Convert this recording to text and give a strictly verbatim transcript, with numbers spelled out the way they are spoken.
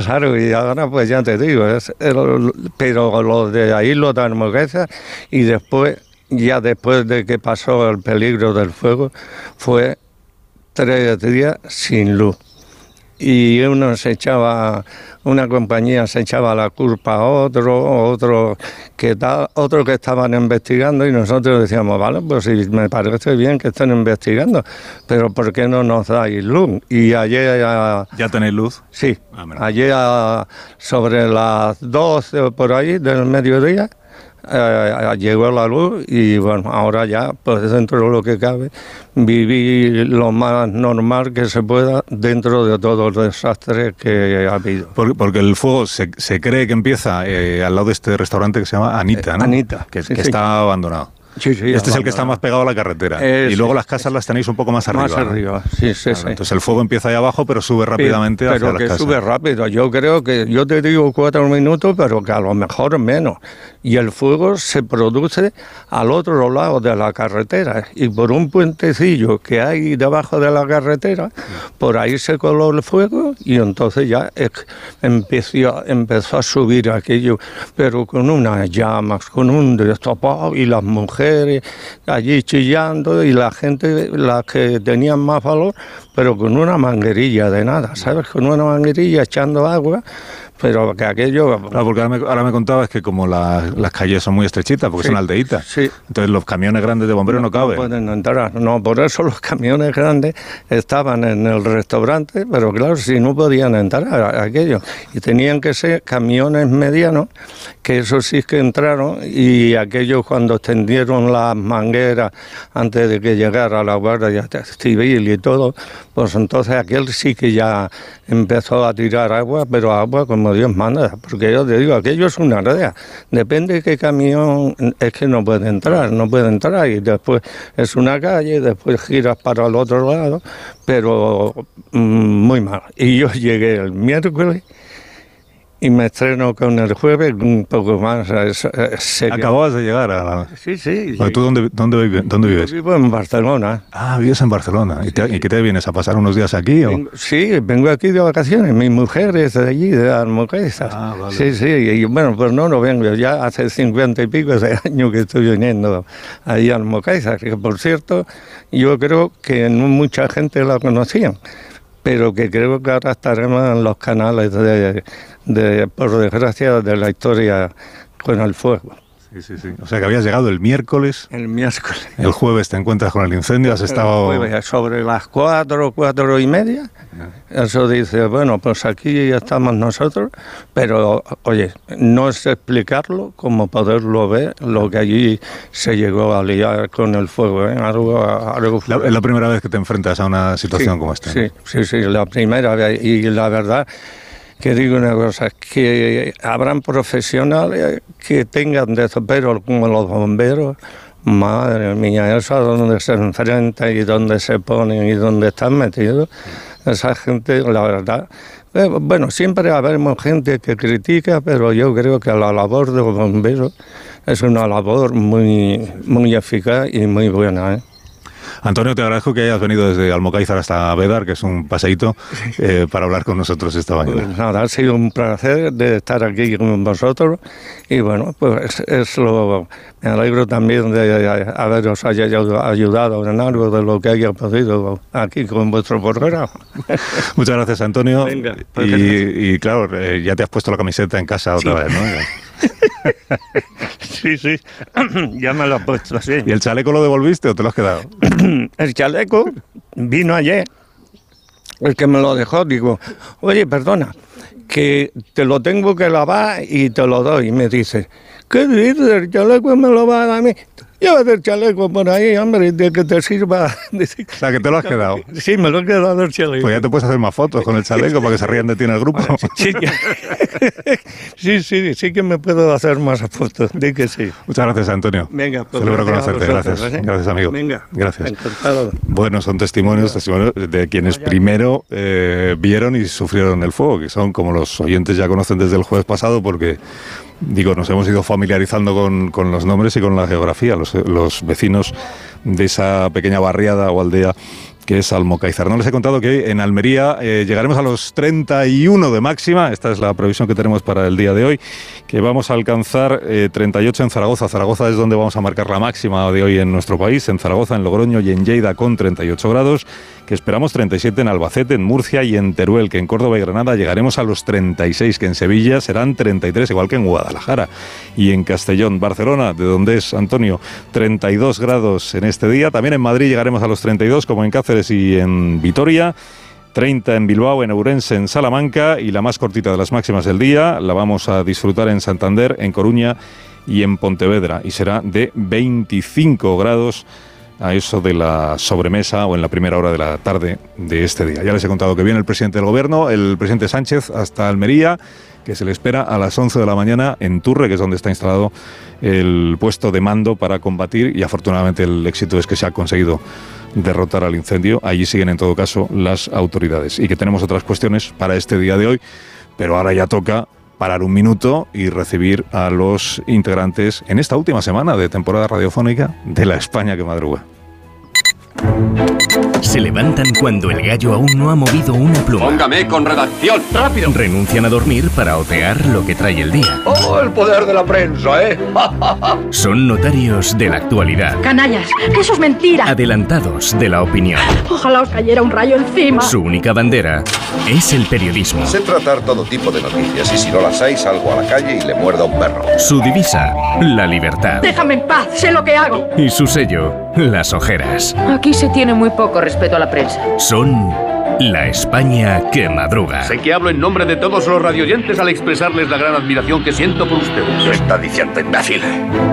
Claro, y ahora pues ya te digo, es el, pero lo de ahí lo de Almugueza y después, ya después de que pasó el peligro del fuego, fue tres días sin luz. Y uno se echaba, una compañía se echaba la culpa a otro, otro que tal, otro que estaban investigando y nosotros decíamos, vale, pues sí, me parece bien que estén investigando, pero ¿por qué no nos dais luz? Y ayer... A, ¿Ya tenéis luz? Sí, ah, ayer a, sobre las doce o por ahí del mediodía, Eh, llegó la luz y bueno, ahora ya, pues dentro de lo que cabe, vivir lo más normal que se pueda dentro de todo el desastre que ha habido. Porque, porque el fuego se, se cree que empieza eh, al lado de este restaurante que se llama Anita, ¿no? Anita, que, sí, que sí. está abandonado. Sí, sí, este es el que está más pegado a la carretera. Eh, y luego sí, las casas las tenéis un poco más arriba. Más arriba, ¿no? sí, sí, claro, sí. Entonces el fuego empieza ahí abajo, pero sube rápidamente pero, hacia pero las que casas. sube rápido. Yo creo que, yo te digo cuatro minutos, pero que a lo mejor menos. Y el fuego se produce al otro lado de la carretera. Y por un puentecillo que hay debajo de la carretera, por ahí se coló el fuego y entonces ya empezó, empezó a subir aquello, pero con unas llamas, con un destapado y las mujeres allí chillando y la gente, las que tenían más valor, pero con una manguerilla de nada, ¿sabes? Con una manguerilla echando agua, pero que aquello... Claro, porque ahora me, ahora me contabas que como la, las calles son muy estrechitas, porque sí, son aldeitas, sí. entonces los camiones grandes de bomberos no, no caben. No pueden entrar, no, por eso los camiones grandes estaban en el restaurante, pero claro, si no podían entrar a aquello, y tenían que ser camiones medianos, que eso sí que entraron, y aquellos cuando extendieron las mangueras antes de que llegara la Guardia Civil y todo, pues entonces aquel sí que ya empezó a tirar agua, pero agua como Dios manda, porque yo te digo, aquello es una aldea, depende de qué camión, es que no puede entrar, no puede entrar, y después es una calle, después giras para el otro lado, pero mmm, muy mal. Y yo llegué el miércoles y me estreno con el jueves un poco más serio. Acababas de llegar a la... Sí, sí. ¿Tú dónde, dónde, vives? dónde vives? Yo vivo en Barcelona. Ah, vives en Barcelona. ¿Y, te, ¿Y qué te vienes a pasar unos días aquí? ¿O? Vengo, sí, vengo aquí de vacaciones. Mi mujer es de allí, de Almugueza. Ah, vale. Sí, sí. Y bueno, pues no, no vengo. Ya hace cincuenta y pico de años que estoy viniendo ahí a Almugueza. Que por cierto, yo creo que no mucha gente la conocía, pero que creo que ahora estaremos en los canales de, de, por desgracia, de la historia con el fuego. Sí, sí, sí. O sea que habías llegado el miércoles. El miércoles. El jueves te encuentras con el incendio, has estado... El jueves, sobre las cuatro, cuatro y media. Eso dice, bueno, pues aquí ya estamos nosotros, pero, oye, no es explicarlo como poderlo ver, lo que allí se llegó a liar con el fuego, ¿eh? Algo, algo la, es la primera vez que te enfrentas a una situación sí, como esta. Sí, sí, sí, la primera vez. Y la verdad, que digo una cosa, que habrán profesionales que tengan de pero como los bomberos. Madre mía, eso a donde se enfrentan y donde se ponen y donde están metidos, esa gente, la verdad, eh, bueno, siempre habremos gente que critica, pero yo creo que la labor de los bomberos es una labor muy, muy eficaz y muy buena, ¿eh? Antonio, te agradezco que hayas venido desde Almucaízar hasta Bédar, que es un paseíto, eh, para hablar con nosotros esta mañana. Pues nada, ha sido un placer de estar aquí con vosotros y bueno, pues es lo, me alegro también de haberos ayudado en algo de lo que haya podido aquí con vuestro programa. Muchas gracias, Antonio. Venga, pues y, y claro, eh, ya te has puesto la camiseta en casa otra sí. vez, ¿no? Sí, sí, ya me lo he puesto, sí. ¿Y el chaleco lo devolviste o te lo has quedado? El chaleco vino ayer, el que me lo dejó, digo, oye, perdona, que te lo tengo que lavar y te lo doy. Y me dice, ¿qué dices? El chaleco me lo va a dar a mí. Llévate el chaleco por ahí, hombre, de que te sirva. O sea, que te lo has quedado. Sí, me lo he quedado el chaleco. Pues ya te puedes hacer más fotos con el chaleco para que se rían de ti en el grupo. Sí, sí, sí, sí que me puedo hacer más fotos, di que sí. Muchas gracias, Antonio. Venga, pues celebro conocerte, vosotros, gracias. ¿eh? Gracias, amigo. Venga, gracias. Encantado. Bueno, son testimonios, testimonios de quienes primero eh, vieron y sufrieron el fuego, que son como los oyentes ya conocen desde el jueves pasado, porque digo, nos hemos ido familiarizando con, con los nombres y con la geografía. Los, los vecinos de esa pequeña barriada o aldea que es Almocáizar. No les he contado que en Almería eh, llegaremos a los treinta y uno de máxima, esta es la previsión que tenemos para el día de hoy, que vamos a alcanzar eh, treinta y ocho en Zaragoza. Zaragoza es donde vamos a marcar la máxima de hoy en nuestro país, en Zaragoza, en Logroño y en Lleida con treinta y ocho grados, que esperamos treinta y siete en Albacete, en Murcia y en Teruel, que en Córdoba y Granada llegaremos a los treinta y seis, que en Sevilla serán treinta y tres, igual que en Guadalajara, y en Castellón. Barcelona, de donde es Antonio, treinta y dos grados en este día. También en Madrid llegaremos a los treinta y dos, como en Cáceres y en Vitoria. treinta en Bilbao, en Ourense, en Salamanca, y la más cortita de las máximas del día la vamos a disfrutar en Santander, en Coruña y en Pontevedra, y será de veinticinco grados a eso de la sobremesa o en la primera hora de la tarde de este día. Ya les he contado que viene el presidente del gobierno, el presidente Sánchez, hasta Almería, que se le espera a las once de la mañana en Turre, que es donde está instalado el puesto de mando para combatir, y afortunadamente el éxito es que se ha conseguido derrotar al incendio. Allí siguen en todo caso las autoridades, y que tenemos otras cuestiones para este día de hoy, pero ahora ya toca parar un minuto y recibir a los integrantes en esta última semana de temporada radiofónica de La España que madruga. Se levantan cuando el gallo aún no ha movido una pluma. Póngame con redacción, rápido. Renuncian a dormir para otear lo que trae el día. ¡Oh, el poder de la prensa, eh! Son notarios de la actualidad. Canallas, que eso es mentira. Adelantados de la opinión. Ojalá os cayera un rayo encima. Su única bandera es el periodismo. Sé tratar todo tipo de noticias y si no las hay salgo a la calle y le muerdo a un perro. Su divisa, la libertad. Déjame en paz, sé lo que hago. Y su sello, las ojeras. Aquí se tiene muy poco respeto a la prensa. Son La España que madruga. Sé que hablo en nombre de todos los radioyentes al expresarles la gran admiración que siento por ustedes. ¿Qué está diciendo, imbécil?